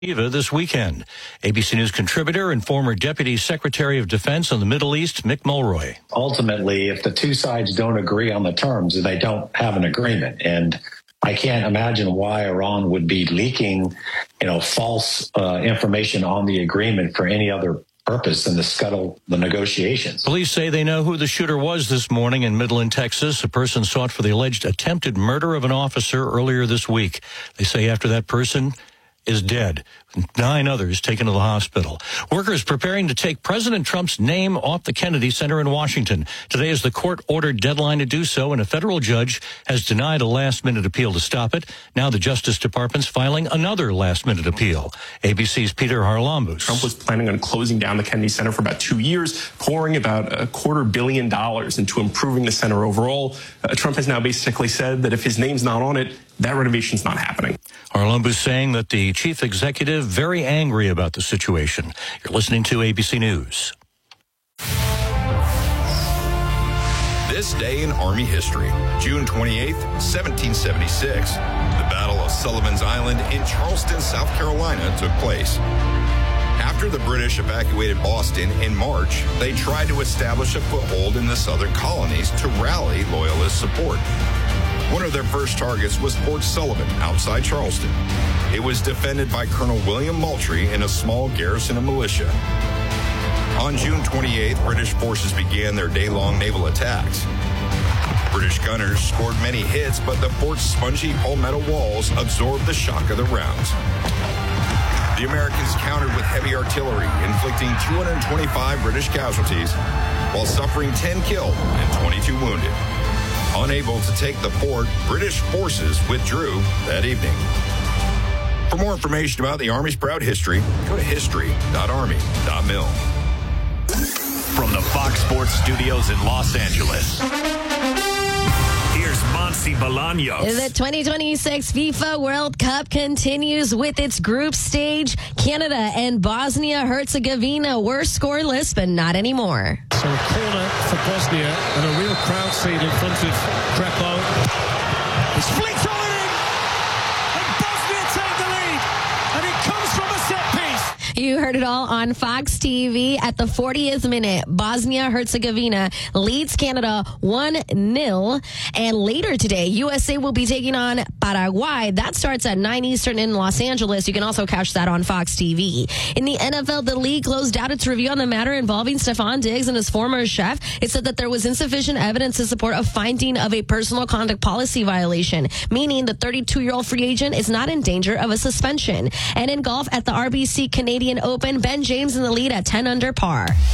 This weekend. ABC News contributor and former Deputy Secretary of Defense on the Middle East, Mick Mulroy. Ultimately, if the two sides don't agree on the terms, they don't have an agreement. And I can't imagine why Iran would be leaking, false information on the agreement for any other purpose than to scuttle the negotiations. Police say they know who the shooter was this morning in Midland, Texas. A person sought for the alleged attempted murder of an officer earlier this week. They say after that person is dead. 9 others taken to the hospital. Workers preparing to take President Trump's name off the Kennedy Center in Washington. Today is the court-ordered deadline to do so, and a federal judge has denied a last-minute appeal to stop it. Now the Justice Department's filing another last-minute appeal. ABC's Peter Harlambous. Trump was planning on closing down the Kennedy Center for about 2 years, pouring about $250 million into improving the center overall. Trump has now basically said that if his name's not on it, that renovation's not happening. Harlambous saying that the chief executive very angry about the situation. You're listening to ABC News. This day in Army history, June 28th, 1776, the Battle of Sullivan's Island in Charleston, South Carolina took place. After the British evacuated Boston in March, they tried to establish a foothold in the southern colonies to rally Loyalist support. One of their first targets was Fort Sullivan outside Charleston. It was defended by Colonel William Moultrie and a small garrison of militia. On June 28th, British forces began their day-long naval attacks. British gunners scored many hits, but the fort's spongy palmetto walls absorbed the shock of the rounds. The Americans countered with heavy artillery, inflicting 225 British casualties, while suffering 10 killed and 22 wounded. Unable to take the fort, British forces withdrew that evening. For more information about the Army's proud history, go to history.army.mil. From the Fox Sports Studios in Los Angeles, here's Monsi Bolaños. The 2026 FIFA World Cup continues with its group stage. Canada and Bosnia-Herzegovina were scoreless, but not anymore. So a corner for Bosnia and a real crowd scene in front of Crepo. It's flicked on it in, and Bosnia take the lead, and it comes from a set piece. You heard it all on Fox TV. At the 40th minute, Bosnia-Herzegovina leads Canada 1-0. And later today, USA will be taking on Paraguay. That starts at 9 Eastern in Los Angeles. You can also catch that on Fox TV. In the NFL, the league closed out its review on the matter involving Stephon Diggs and his former chef. It said that there was insufficient evidence to support a finding of a personal conduct policy violation, meaning the 32-year-old free agent is not in danger of a suspension. And in golf at the RBC Canadian Open, Ben James in the lead at 10 under par.